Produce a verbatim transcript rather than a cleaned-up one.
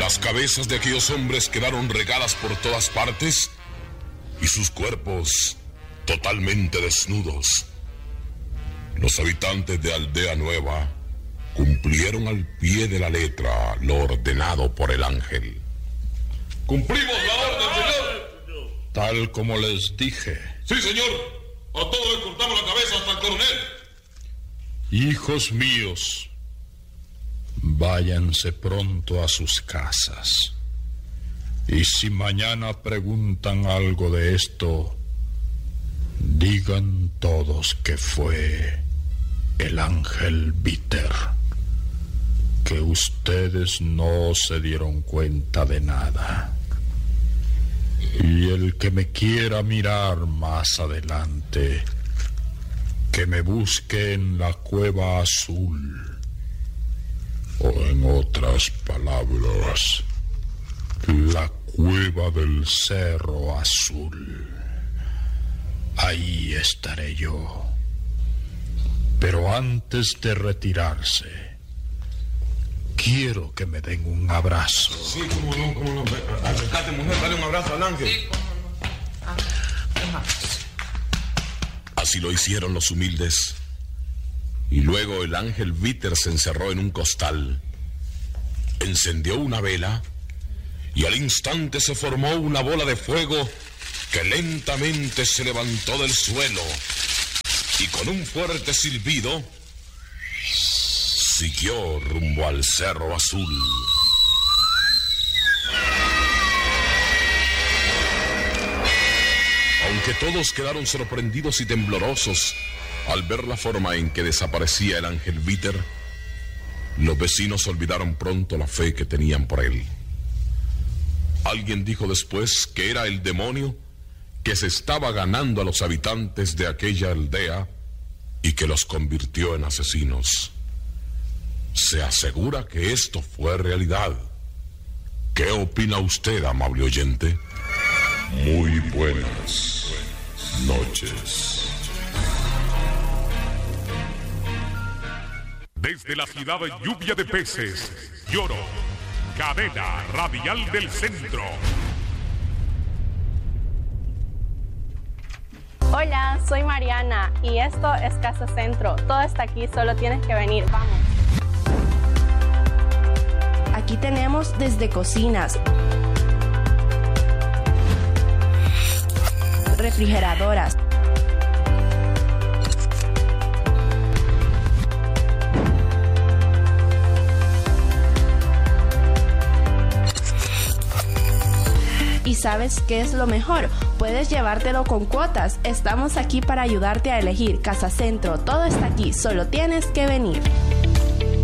Las cabezas de aquellos hombres quedaron regadas por todas partes y sus cuerpos totalmente desnudos. Los habitantes de Aldea Nueva cumplieron al pie de la letra lo ordenado por el ángel. ¡Cumplimos la orden, señor! Tal como les dije. ¡Sí, señor! A todos les cortamos la cabeza hasta el coronel. Hijos míos, váyanse pronto a sus casas. Y si mañana preguntan algo de esto, digan todos que fue el ángel Víter, que ustedes no se dieron cuenta de nada. Y el que me quiera mirar más adelante, que me busque en la Cueva Azul, o en otras palabras, la Cueva del Cerro Azul. Ahí estaré yo. Pero antes de retirarse, quiero que me den un abrazo. Sí, cómo no, cómo no. Acércate, mujer, dale un abrazo al ángel. Sí, cómo no. Ah, un abrazo. Así lo hicieron los humildes. Y luego el ángel Víter se encerró en un costal, encendió una vela y al instante se formó una bola de fuego que lentamente se levantó del suelo y con un fuerte silbido siguió rumbo al Cerro Azul. Aunque todos quedaron sorprendidos y temblorosos al ver la forma en que desaparecía el ángel Víter, los vecinos olvidaron pronto la fe que tenían por él. Alguien dijo después que era el demonio que se estaba ganando a los habitantes de aquella aldea y que los convirtió en asesinos. Se asegura que esto fue realidad. ¿Qué opina usted, amable oyente? Muy buenas noches. Desde la ciudad de Lluvia de Peces, Lloro, cadena radial del centro. Hola, soy Mariana y esto es Casa Centro. Todo está aquí, solo tienes que venir. Vamos. Aquí tenemos desde cocinas, refrigeradoras, ¿y sabes qué es lo mejor? Puedes llevártelo con cuotas. Estamos aquí para ayudarte a elegir. Casa Centro, todo está aquí, solo tienes que venir.